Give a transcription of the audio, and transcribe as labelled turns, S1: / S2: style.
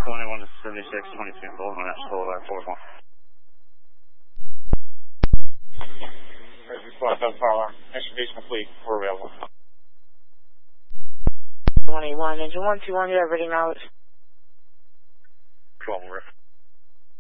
S1: 21 to 76, 22 Golden, that's Boulevard 41.
S2: Response, that's fire alarm. Distribution complete. We're available.
S3: 21, engine 121, you have ready knowledge.
S1: 12 over.